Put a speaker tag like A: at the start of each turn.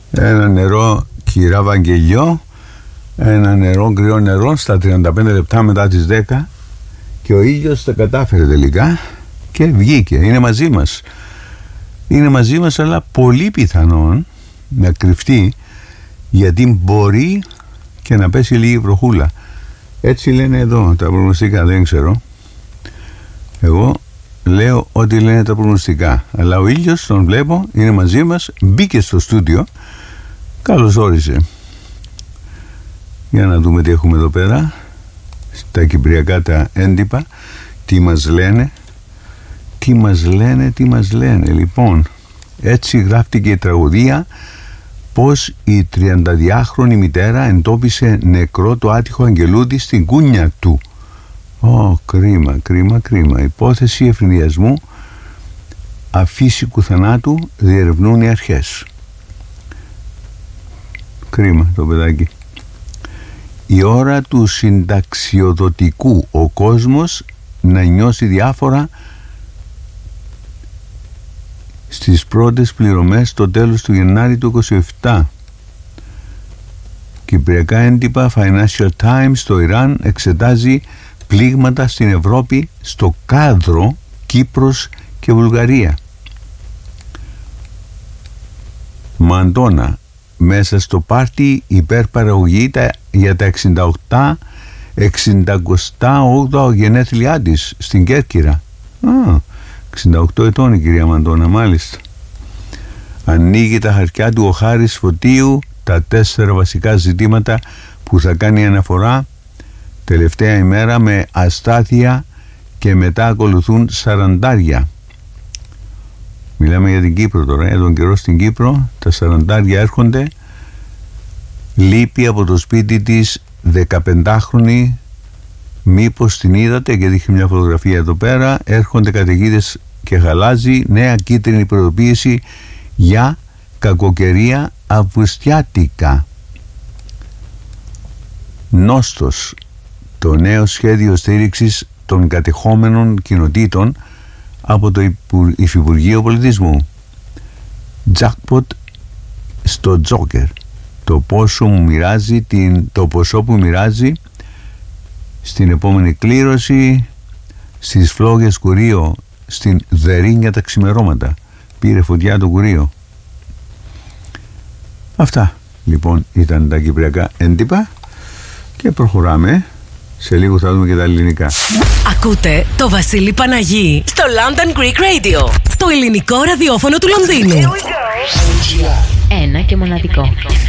A: Ένα νερό, κυρά Βαγγελιό, ένα νερό, κρυό νερό στα 35 λεπτά μετά τις 10, και ο ήλιος τα κατάφερε τελικά και βγήκε. Είναι μαζί μας, αλλά πολύ πιθανόν να κρυφτεί, γιατί μπορεί και να πέσει λίγη βροχούλα. Έτσι λένε εδώ τα προγνωστικά, δεν ξέρω. Εγώ λέω ότι λένε τα προγνωστικά, αλλά ο ήλιος τον βλέπω, είναι μαζί μας, μπήκε στο στούντιο. Καλώς όρισε. Για να δούμε τι έχουμε εδώ πέρα στα κυπριακά τα έντυπα, τι μας λένε. Λοιπόν, έτσι γράφτηκε η τραγωδία, πως η 32χρονη μητέρα εντόπισε νεκρό το άτυχο αγγελούδι στην κούνια του. Κρίμα. Υπόθεση ευνηδιασμού αφύσικου θανάτου διερευνούν οι αρχές. Κρίμα το παιδάκι. Η ώρα του συνταξιοδοτικού, ο κόσμος να νιώσει διάφορα στις πρώτες πληρωμές στο τέλος του Γενάρη του 27. Κυπριακά έντυπα, Financial Times, το Ιράν εξετάζει πλήγματα στην Ευρώπη στο κάδρο Κύπρος και Βουλγαρία. Μαντώνα, μέσα στο πάρτι υπερπαραγωγή για τα 68 γενέθλιά της στην Κέρκυρα. 68 ετών η κυρία Μαντώνα, μάλιστα. Ανοίγει τα χαρτιά του ο Χάρης Φωτίου, τα 4 βασικά ζητήματα που θα κάνει αναφορά τελευταία ημέρα με αστάθεια, και μετά ακολουθούν σαραντάρια. Μιλάμε για την Κύπρο τώρα, τον καιρό στην Κύπρο τα σαραντάρια έρχονται. Λείπει από το σπίτι της 15χρονη, μήπως την είδατε, και δείχνει μια φωτογραφία εδώ πέρα. Έρχονται καταιγίδες και χαλάζει, νέα κίτρινη προειδοποίηση για κακοκαιρία αυγουστιάτικα. Νόστος, το νέο σχέδιο στήριξης των κατεχόμενων κοινοτήτων από το Υφυπουργείο Πολιτισμού. Jackpot στο Τζόκερ. Το ποσό που μοιράζει στην επόμενη κλήρωση, στις φλόγες Κουρίο, στην Δερίνια τα ξημερώματα. Πήρε φωτιά το Κουρίο. Αυτά λοιπόν ήταν τα κυπριακά έντυπα και προχωράμε. Σε λίγο θα δούμε και τα ελληνικά.
B: Ακούτε το Βασίλη Παναγί στο London Greek Radio, το ελληνικό ραδιόφωνο του Λονδίνου.
C: Ένα και μοναδικό.